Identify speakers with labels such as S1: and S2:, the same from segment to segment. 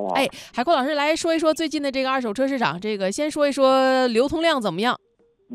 S1: 化。
S2: 哎，海阔老师来说一说最近的这个二手车市场，这个先说一说流通量怎么样？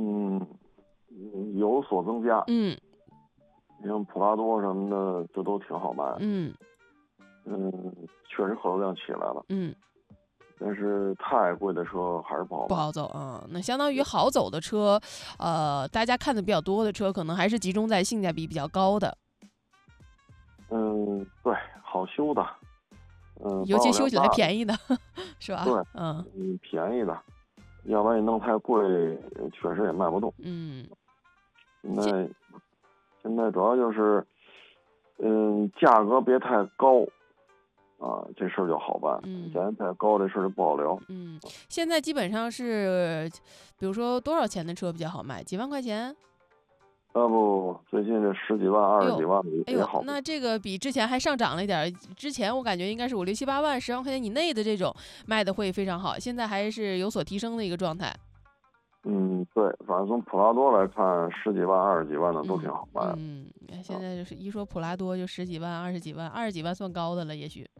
S1: 有所增加。
S2: 嗯
S1: 像普拉多什么的，这都挺好卖。
S2: 嗯
S1: 确实客流量起来了。
S2: 嗯，
S1: 但是太贵的车还是不好卖。
S2: 不好走啊。那相当于好走的车，大家看的比较多的车，可能还是集中在性价比比较高的。
S1: 对，好修的。
S2: 尤其修起来便
S1: 宜。
S2: 宜的，是吧？
S1: 对，便宜的，要不然你弄太贵，确实也卖不动。现在主要就是，价格别太高，啊，这事儿就好办。价格太高，这事儿就不好聊。
S2: 现在基本上是，比如说多少钱的车比较好卖？几万块钱？
S1: 不，最近这10几万、20几万的也好。
S2: 那这个比之前还上涨了一点。之前我感觉应该是5、6、7、8万、10万块钱以内的这种卖的会非常好，现在还是有所提升的一个状态。
S1: 对，反正从普拉多来看，10几万、20几万的都挺好卖。
S2: 现在就是一说普拉多就10几万、20几万，20几万算高的了，也许。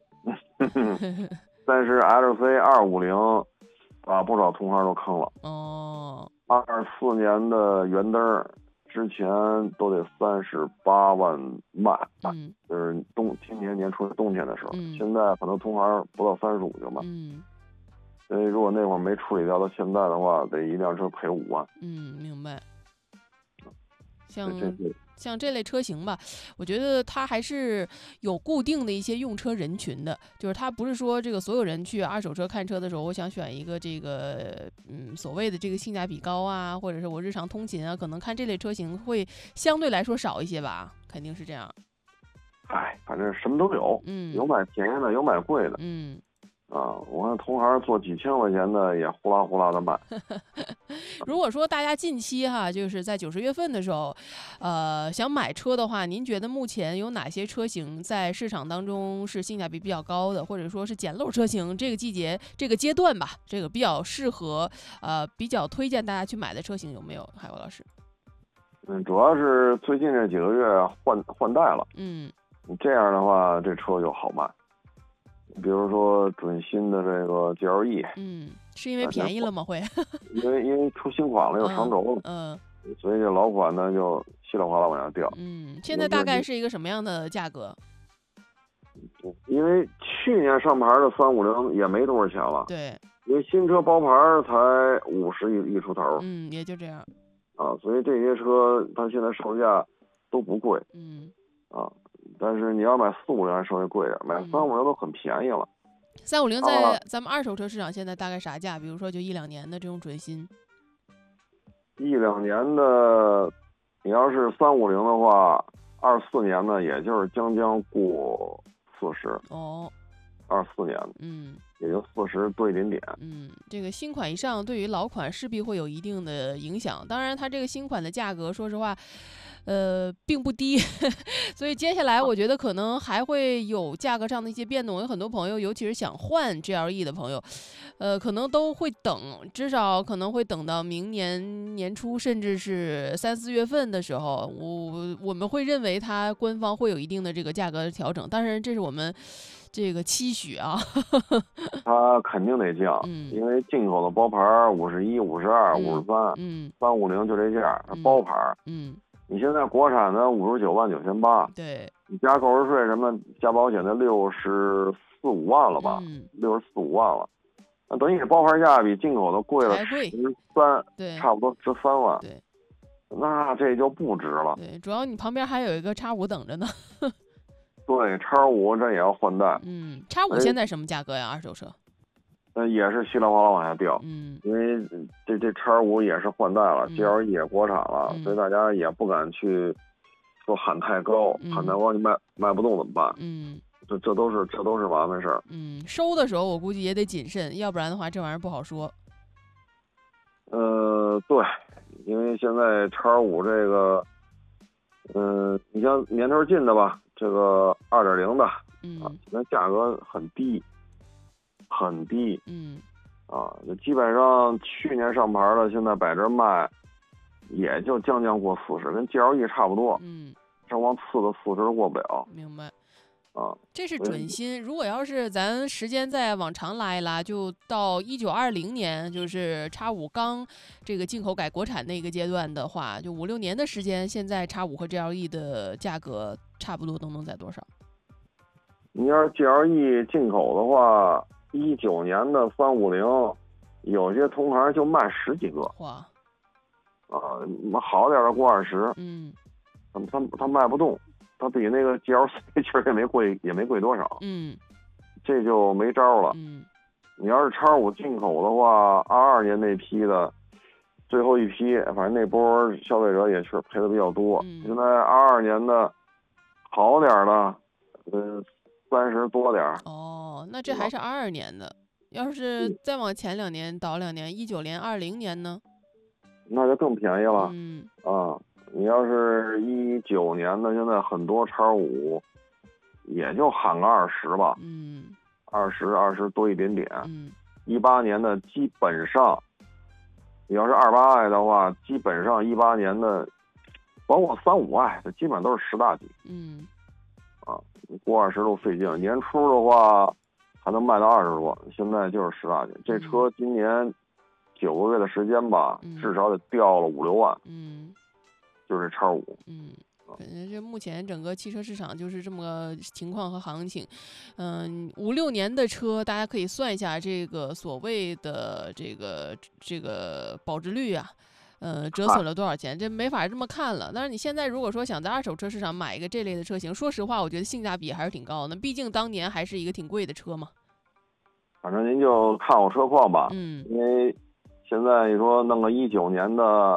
S1: 但是 LC250把不少同行都坑了。24年的圆灯之前都得38万卖。就是今年年初冬天的时候。现在很多同行不到35就卖。所以如果那会儿没处理掉，到现在的话，得一辆车赔5万。
S2: 明白。像这类车型吧，我觉得它还是有固定的一些用车人群的，就是它不是说这个所有人去二手车看车的时候，我想选一个这个所谓的这个性价比高啊，或者是我日常通勤啊，可能看这类车型会相对来说少一些吧，肯定是这样。
S1: 反正什么都有。有买便宜的，有买贵的。我看同行做几千块钱的也呼啦呼啦的卖。
S2: 如果说大家近期就是在90月份的时候，想买车的话，您觉得目前有哪些车型在市场当中是性价比比较高的，或者说是捡漏车型？这个季节、这个阶段吧，这个比较适合，比较推荐大家去买的车型有没有？海国老师？
S1: 主要是最近这几个月换代了。这样的话，这车就好卖。比如说准新的这个 GLE。
S2: 是因为便宜了吗？会？
S1: 因为出新款了，有长轴了。所以这老款呢就稀里哗啦往下掉。
S2: 现在大概是一个什么样的价格？
S1: 因为去年上牌的350也没多少钱了。
S2: 对。
S1: 因为新车包牌才50一出头。
S2: 也就这样。
S1: 所以这些车它现在售价都不贵。但是你要买450还稍微贵点，买350都很便宜了。
S2: 350在咱们二手车市场现在大概啥价？比如说就1、2年的这种准新。
S1: 1、2年的，你要是350的话，24年呢，也就是将过40。24年的。也就40多一点点。
S2: 这个新款以上对于老款势必会有一定的影响。当然，它这个新款的价格，说实话，并不低，所以接下来我觉得可能还会有价格上的一些变动。有很多朋友，尤其是想换 GLE 的朋友，可能都会等，至少可能会等到明年年初，甚至是3、4月份的时候，我们会认为它官方会有一定的这个价格的调整。当然，这是我们这个期许啊。
S1: 它肯定得降。因为进口的包牌51、52、53、350就这价，包牌。你现在国产的59万9千8。
S2: 对。
S1: 你加购置税什么加保险的64、5万了吧？64、5万了。那等于你包牌价比进口的贵了13，
S2: 对，
S1: 差不多值3万。
S2: 对。
S1: 那这就不值了。
S2: 对，主要你旁边还有一个X5等着呢。
S1: 对，X5这也要换代。
S2: X5现在什么价格呀？二手车？
S1: 也是稀里哗啦往下掉。因为这X5也是换代了，GLE也国产了，所以大家也不敢去说喊太高，喊太高你卖不动怎么办？这都是麻烦事儿。
S2: 收的时候我估计也得谨慎，要不然的话这玩意儿不好说。
S1: 对，因为现在X5这个，你像年头近的吧，这个2.0的，现在价格很低。基本上去年上牌的，现在摆这卖，也就将过40，跟GLE差不多。正往次的40过不了。
S2: 明白。 这是准新。如果要是咱时间再往长拉一拉，就到1920年，就是X5刚这个进口改国产那个阶段的话，就5、6年的时间，现在X5和 GLE 的价格差不多都能在多少？
S1: 你要是 GLE 进口的话，19年的350，有些同行就卖10几个。
S2: 哇！
S1: 好点的过20。他卖不动。它比那个 GLC 其实也没贵多少，这就没招了。你要是X5进口的话，22年那批的最后一批，反正那波消费者也是赔的比较多。现在22年的好点的，30多点。
S2: 那这还是22年的，要是再往前2年倒2年，19年、20年呢？
S1: 那就更便宜了。你要是19年的，现在很多X5也就喊个20吧，20多一点点。18年的基本上，你要是28i的话，基本上18年的，包括35i，它基本上都是10大几。过20都费劲。年初的话还能卖到20多，现在就是10大几。这车今年9个月的时间吧，至少得掉了5、6万。就是X5。
S2: 反正这目前整个汽车市场就是这么个情况和行情。5、6年的车，大家可以算一下这个所谓的这个保值率啊，折损了多少钱？这没法这么看了。但是你现在如果说想在二手车市场买一个这类的车型，说实话，我觉得性价比还是挺高的。毕竟当年还是一个挺贵的车嘛。
S1: 反正您就看好车况吧。因为现在你说弄个19年的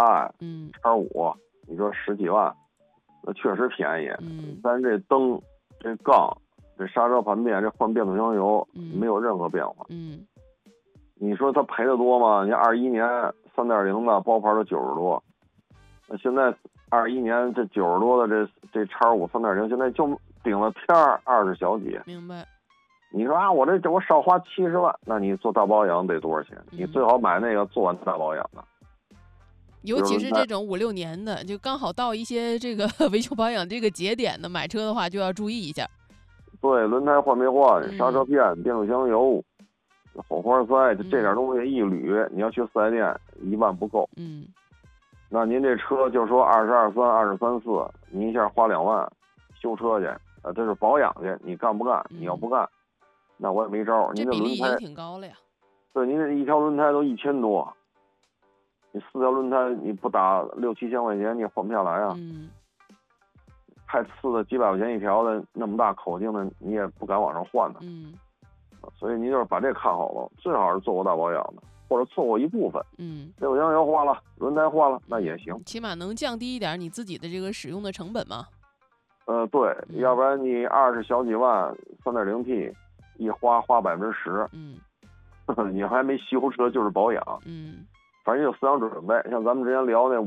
S1: 28i，X5，你说10几万，那确实便宜。但是这灯、这杠、这刹车盘变、这换变速箱油，没有任何变化。你说他赔的多吗？你21年3.0的包牌都90多，那现在21年这90多的这X5 3.0，现在就顶了天20小几。
S2: 明白。
S1: 你说我少花70万，那你做大保养得多少钱？你最好买那个做完大保养的，
S2: 尤其是这种5、6年的，就刚好到一些这个维修保养这个节点的，买车的话就要注意一下。
S1: 对，轮胎换没换，刹车片、变速箱油、火花塞，这点东西一捋，你要去4S店1万不够。那您这车就说22、3、23、4，您一下花2万修车去，这是保养去，你干不干？你要不干，那我也没招。您
S2: 这比例已
S1: 轮胎
S2: 经挺高了呀。
S1: 对，您这一条轮胎都1000多，你4条轮胎你不打6、7千块钱，你也换不下来啊。太次的几百块钱一条的，那么大口径的，你也不敢往上换的。所以您就是把这看好了，最好是做过大保养的，或者做过一部分。变速箱油换了，轮胎换了，那也行，
S2: 起码能降低一点你自己的这个使用的成本嘛。
S1: 对，要不然你20小几万 3.0T 一花10%，你还没修车就是保养。反正就思想准备，像咱们之前聊那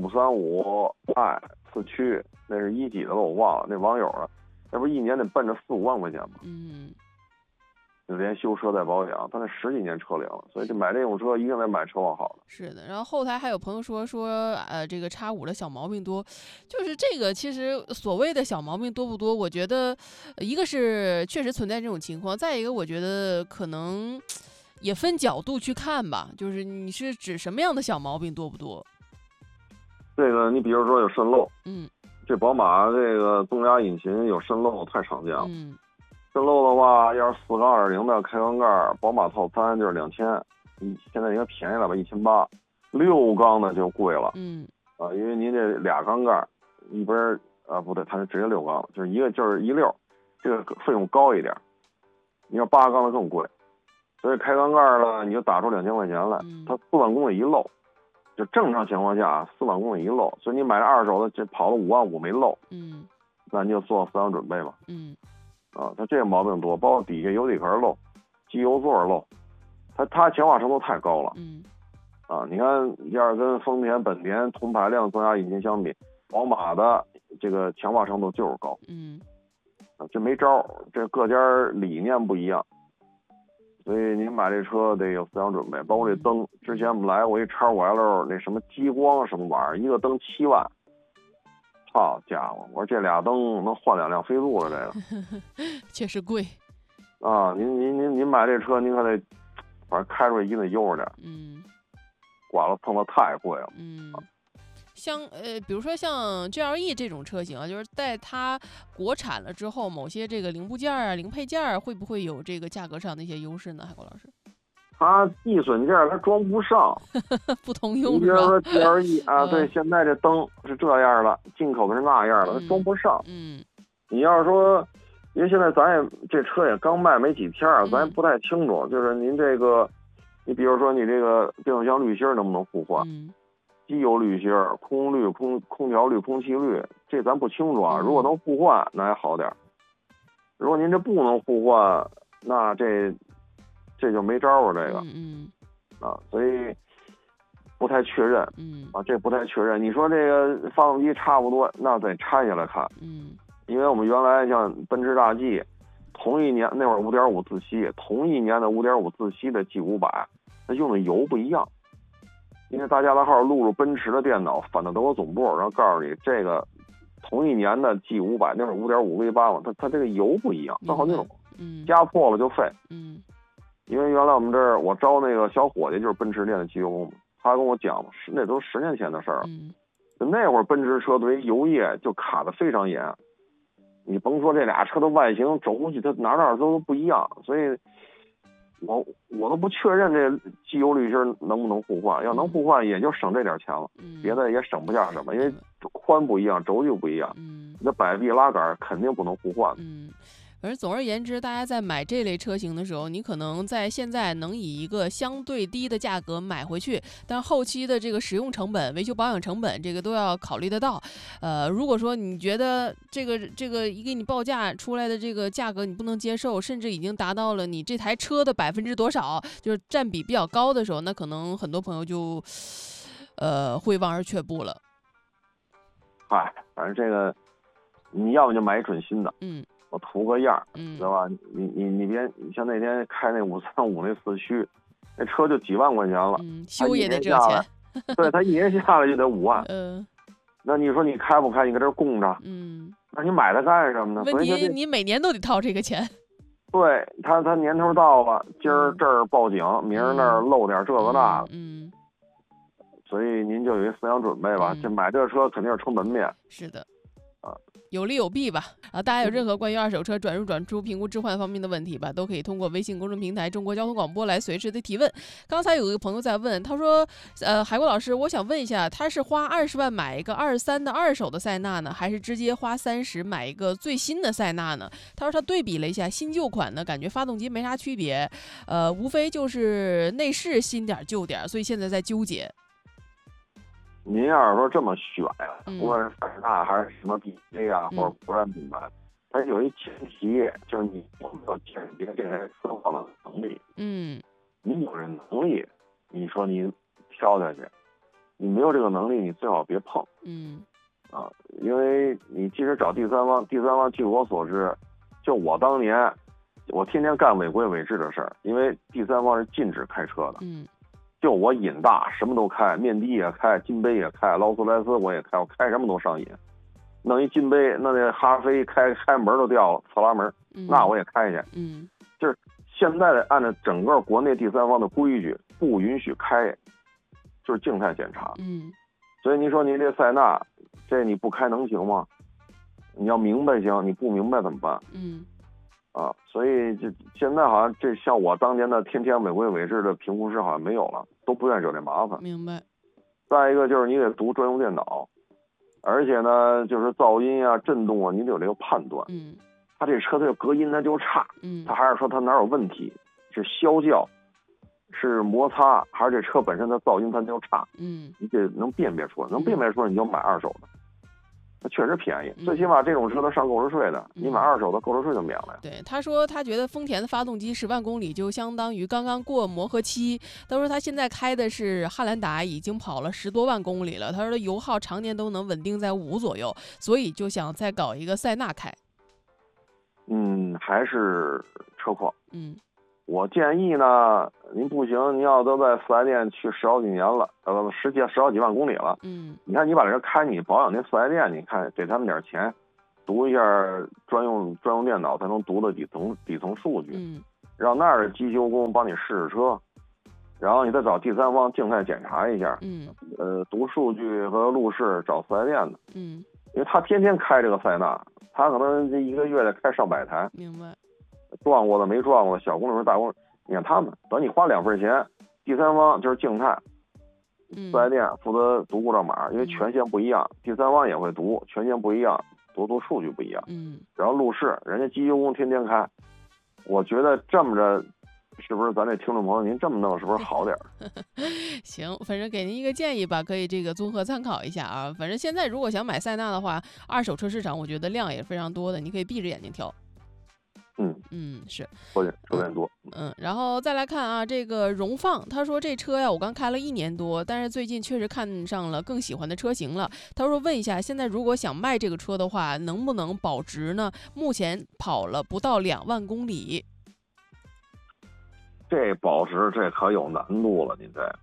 S1: 535i 四驱，那是1几的了，我忘了那网友了，那不是一年得奔着4、5万块钱吗？就连修车带保养，他那10几年车龄了，所以就买这种车一定得买车况好的。
S2: 是的，然后后台还有朋友说这个X5的小毛病多，就是这个其实所谓的小毛病多不多？我觉得一个是确实存在这种情况，再一个我觉得可能也分角度去看吧，就是你是指什么样的小毛病多不多？
S1: 这个你比如说有渗漏，这宝马这个动压引擎有渗漏太常见了。渗漏的话，要是4缸2.0的开缸盖，宝马套餐就是2000，现在应该便宜了吧，1800。6缸的就贵了，因为您这俩缸盖，一边不对，它是直接6缸，就是一个就是16，这个费用高一点。你要8缸的更贵，所以开缸盖呢，你就打出2000块钱来，它4万公里一漏，就正常情况下4万公里一漏，所以你买二手的这跑了5万5没漏，那你就做好思想准备吧。它这个毛病多，包括底下油底壳漏、机油座漏，它强化程度太高了。你看要是跟丰田、本田同排量增压引擎相比，宝马的这个强化程度就是高。这没招，这各家理念不一样，所以您买这车得有思想准备。包括这灯，之前我们来过一X5L 那什么激光什么玩意儿，一个灯7万， 好家伙，我说这俩灯能换2辆飞度了，这
S2: 个确实贵
S1: 啊！您买这车，您可得反正开出去一定得悠着点，刮了碰到太贵了，
S2: 像比如说像 GLE 这种车型啊，就是在它国产了之后，某些这个零部件啊、零配件会不会有这个价格上的一些优势呢？海国老师，
S1: 它易损件它装不上，
S2: 不通用。
S1: 你比如说 GLE 啊，对，现在这灯是这样了，进口的是那样了，它装不上。你要是说，因为现在咱也这车也刚卖没几天，咱也不太清楚，就是您这个，你比如说你这个变速箱滤芯能不能互换？机油滤芯、空滤、空调滤、空气滤，这咱不清楚啊。如果能互换，那还好点。如果您这不能互换，那这就没招了。这个，所以不太确认。这不太确认。你说这个发动机差不多，那得拆下来看。因为我们原来像奔驰大 G， 同一年那会儿5.5自吸，同一年的5.5自吸的 G500， 它用的油不一样。因为大家的号录入奔驰的电脑，反到德国总部，然后告诉你这个同一年的 G500， 那会儿5.5 V8嘛，它这个油不一样，分好几种，加破了就废。因为原来我们这儿我招那个小伙计就是奔驰店的机油工，他跟我讲，那都10年前的事儿了。那会儿奔驰车对于油液就卡得非常严，你甭说这俩车的外形轴距，它哪都不一样，所以我都不确认这机油滤芯能不能互换，要能互换也就省这点钱了，别的也省不下什么，因为宽不一样，轴距不一样，你的摆臂拉杆肯定不能互换。
S2: 反正总而言之，大家在买这类车型的时候，你可能在现在能以一个相对低的价格买回去，但后期的这个使用成本、维修保养成本，这个都要考虑得到。如果说你觉得这个一给你报价出来的这个价格你不能接受，甚至已经达到了你这台车的%多少，就是占比比较高的时候，那可能很多朋友就会望而却步了。
S1: 反正这个你要么就买一准新的，我图个样，知道吧？你别，你像那天开那535那4驱，那车就几万块钱了，
S2: 修也得这钱。
S1: 对，他1年下来就得5万。那你说你开不开？你搁这供着，那你买它干什么呢？
S2: 问题你每年都得掏这个钱。
S1: 对，他年头到了，今儿这儿报警，明儿那儿漏点这个那的，所以您就有一思想准备吧。这买这车肯定是成本面。
S2: 是的。有利有弊吧。大家有任何关于二手车转入转出评估置换方面的问题吧，都可以通过微信公众平台中国交通广播来随时的提问。刚才有一个朋友在问，他说海国老师，我想问一下，他是花20万买一个23的二手的塞纳呢，还是直接花30买一个最新的塞纳呢？他说他对比了一下新旧款呢，感觉发动机没啥区别，无非就是内饰新点旧点，所以现在在纠结。
S1: 您要是说这么选呀，不管是塞纳还是什么 BA 啊，或者国产品牌，它有一前提，就是你有没有鉴别这台车况的能力。你有这能力，你说你挑下去；你没有这个能力，你最好别碰。因为你即使找第三方，据我所知，就我当年，我天天干违规违制的事儿，因为第三方是禁止开车的。就我瘾大，什么都开，面的也开，金杯也开，劳斯莱斯我也开，我开什么都上瘾。弄一金杯，那哈飞开门都掉了，侧拉门，那我也开去。就是现在的按照整个国内第三方的规矩，不允许开，就是静态检查。所以你说你这塞纳，这你不开能行吗？你要明白行，你不明白怎么办？所以这现在好像这像我当年的天天违规违制的评估师好像没有了，都不愿意惹这麻烦。
S2: 明白。
S1: 再一个就是你得读专用电脑，而且呢，就是噪音啊、震动啊，你得有这个判断。他这车它就隔音它就差，他还是说他哪有问题？是消叫，是摩擦，还是这车本身的噪音它就差？你得能辨别出来，能辨别出来你就买二手的。它确实便宜，最起码这种车都上购置税的，你买二手的购置税就免了呀。
S2: 对，他说他觉得丰田的发动机10万公里就相当于刚刚过磨合期。他说他现在开的是汉兰达，已经跑了10多万公里了。他说油耗常年都能稳定在5左右，所以就想再搞一个塞纳开。
S1: 还是车况。 我建议呢，您不行，您要都在4S店去10好几年了，10好几万公里了。你看你把这车开，你保养那4S店，你看给他们点钱，读一下专用电脑才能读的底层数据，让那儿的机修工帮你试试车，然后你再找第三方静态检查一下，读数据和路试找4S店的，因为他天天开这个塞纳，他可能这一个月得开上百台，
S2: 明白？
S1: 撞过的没撞过的，小公里数大公里，你看他们，等你花2份钱，第三方就是静态，4S店负责读故障码，因为权限不一样，第三方也会读，权限不一样，读数据不一样，然后路试，人家机修工天天开，我觉得这么着，是不是咱这听众朋友您这么弄是不是好点？
S2: 行，反正给您一个建议吧，可以这个综合参考一下啊。反正现在如果想买塞纳的话，二手车市场我觉得量也非常多的，你可以闭着眼睛挑。是，
S1: 有点多。
S2: 然后再来看啊，这个荣放他说这车呀，我刚开了1年多，但是最近确实看上了更喜欢的车型了。他说问一下，现在如果想卖这个车的话，能不能保值呢？目前跑了不到2万公里。
S1: 这保值这可有难度了，您这。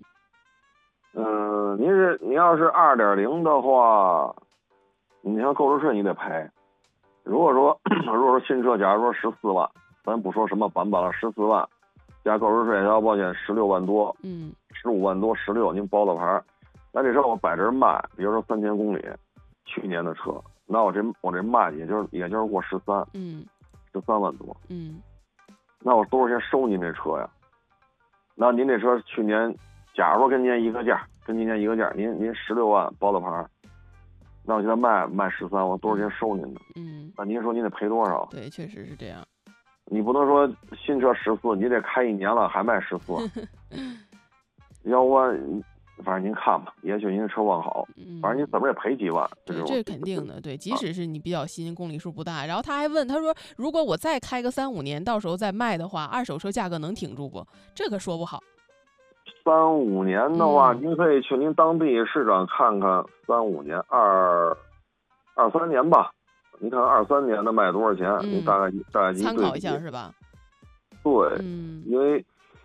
S1: 您要是2.0的话，你像购置税你得赔。如果说新车，假如说14万，咱不说什么版本了，14万加购置税、交保险16万多，15万多16，您包了牌，那这车我摆这儿卖，比如说3000公里，去年的车，那我这卖也就是过13，13万多，那我多少钱收您这车呀？那您这车去年，假如说跟今年一个价，您16万包了牌。那我现在卖13，我多少钱收您的？那您说您得赔多少？
S2: 对，确实是这样。
S1: 你不能说新车14，你得开1年了还卖14，要不反正您看吧，也许您车况好，反正你怎么也赔几万。
S2: 这肯定的，对，即使是你比较新，公里数不大。然后他还问，他说如果我再开个3-5年，到时候再卖的话，二手车价格能挺住不？这可说不好。
S1: 3-5年的话，您可以去您当地市场看看，3-5年23年吧，你看23年的卖多少钱，你大概
S2: 参考一下是吧？
S1: 对，因为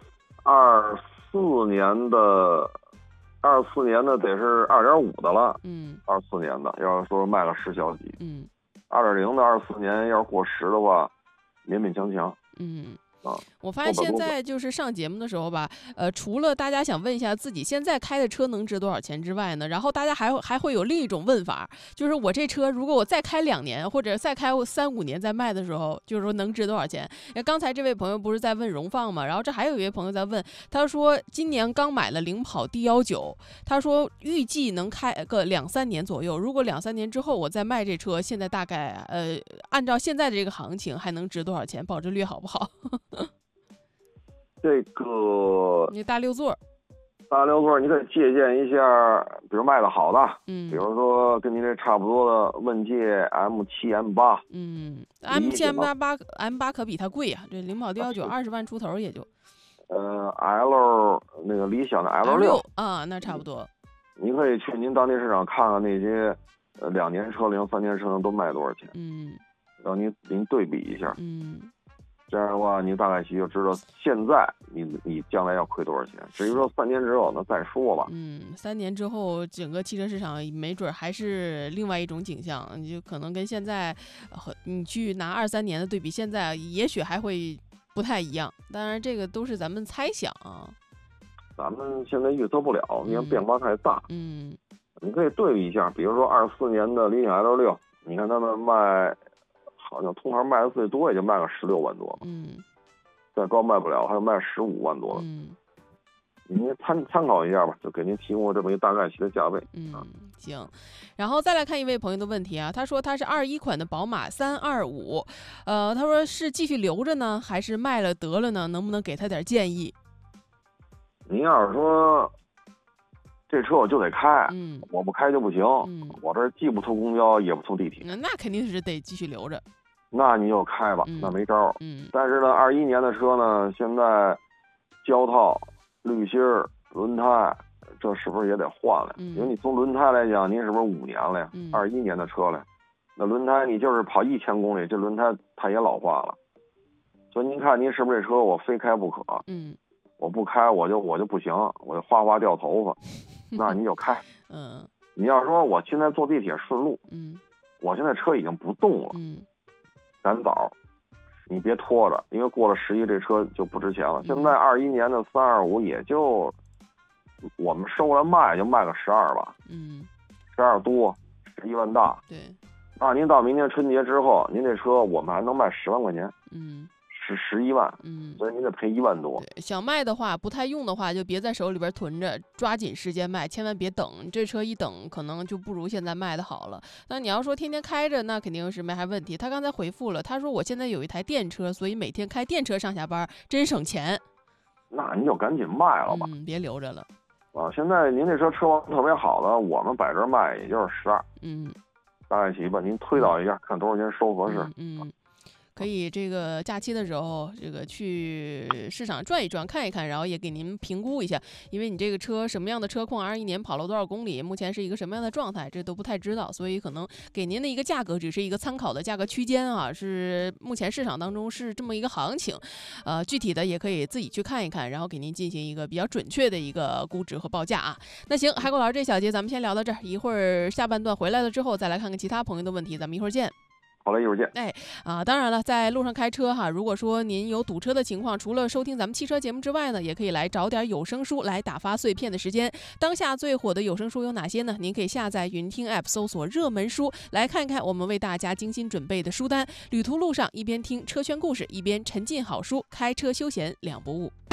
S1: 24年的得是2.5的了，24年的要是说卖了10小几，2.0的24年要是过10的话，勉勉强强，
S2: 我发现现在就是上节目的时候吧，除了大家想问一下自己现在开的车能值多少钱之外呢，然后大家还会有另一种问法，就是我这车如果我再开2年或者再开3-5年再卖的时候，就是说能值多少钱？刚才这位朋友不是在问荣放嘛，然后这还有一位朋友在问，他说今年刚买了领跑 D19，他说预计能开个2-3年左右，如果2-3年之后我再卖这车，现在大概按照现在的这个行情还能值多少钱？保值率好不好？
S1: 这个
S2: 你大六座
S1: 你可以借鉴一下，比如卖的好的，比如说跟您这差不多的问界 M7、M8，
S2: M7、M8可比它贵啊，这领跑 D19 20万出头也就
S1: ，L 那个理想的 L6
S2: 啊，那差不多。
S1: 您可以去您当地市场看看那些2年车龄、3年车龄都卖多少钱，让您对比一下，这样的话，你大概其就知道现在你将来要亏多少钱。至于说3年之后，那再说吧。
S2: 3年之后，整个汽车市场没准还是另外一种景象，你就可能跟现在你去拿2-3年的对比，现在也许还会不太一样。当然，这个都是咱们猜想啊。
S1: 咱们现在预测不了，因为变化太大。你可以对比一下，比如说24年的理想 L6，你看他们卖。好像通常卖的最多也就卖个16万多，再高卖不了，还有卖15万多的，您参考一下吧，就给您提供这么一个大概其的价位。
S2: 行，然后再来看一位朋友的问题啊，他说他是21款的宝马325，他说是继续留着呢，还是卖了得了呢？能不能给他点建议？
S1: 您要是说这车我就得开，我不开就不行，我这既不图公交也不图地铁，
S2: 那肯定是得继续留着。
S1: 那你就开吧，那没招。但是呢，21年的车呢，现在胶套、滤芯、轮胎，这是不是也得换了？因为你从轮胎来讲，您是不是5年了呀？21年的车了，那轮胎你就是跑1000公里，这轮胎它也老化了， 所以您看您是不是这车我非开不可？我不开我就不行，我就哗哗掉头发，那你就开。你要说我现在坐地铁顺路，我现在车已经不动了，赶早，你别拖着，因为过了11这车就不值钱了。现在21年的325也就我们收来卖就卖个12吧，12多，11万大。
S2: 对，
S1: 那您到明年春节之后，您这车我们还能卖10万块钱，是11万，所以您得赔1万多。
S2: 想卖的话，不太用的话，就别在手里边囤着，抓紧时间卖，千万别等。这车一等，可能就不如现在卖的好了。那你要说天天开着，那肯定是没啥问题。他刚才回复了，他说我现在有一台电车，所以每天开电车上下班，真省钱。
S1: 那您就赶紧卖了吧，
S2: 别留着了。
S1: 现在您这车车况特别好的，我们摆这卖也就是12，大概齐吧。您推导一下，看多少钱收合适。
S2: 可以这个假期的时候，这个去市场转一转，看一看，然后也给您评估一下，因为你这个车什么样的车况，21年跑了多少公里，目前是一个什么样的状态，这都不太知道，所以可能给您的一个价格只是一个参考的价格区间啊，是目前市场当中是这么一个行情，具体的也可以自己去看一看，然后给您进行一个比较准确的一个估值和报价啊。那行，海狗老师这小节咱们先聊到这儿，一会儿下半段回来了之后再来看看其他朋友的问题，咱们一会儿见。
S1: 好嘞，一会儿见。
S2: 当然了，在路上开车哈，如果说您有堵车的情况，除了收听咱们汽车节目之外呢，也可以来找点有声书来打发碎片的时间。当下最火的有声书有哪些呢？您可以下载云听 App 搜索热门书，来看看我们为大家精心准备的书单。旅途路上一边听车圈故事，一边沉浸好书，开车休闲两不误。